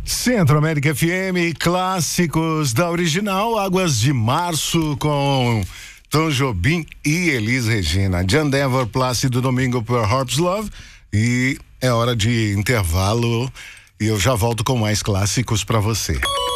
Centro América FM, clássicos da original, Águas de Março com Tom Jobim e Elis Regina. John Denver, Plácido Domingo por Harp's Love. E é hora de intervalo e eu já volto com mais clássicos pra você.